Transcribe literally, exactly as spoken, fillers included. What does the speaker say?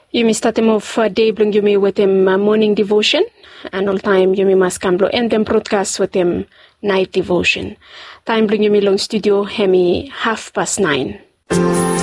Yumi starting off uh, day bring Yumi with him uh, morning devotion, and all time Yumi must come and then broadcast with him night devotion. Time bring Yumi long studio hemi half past nine.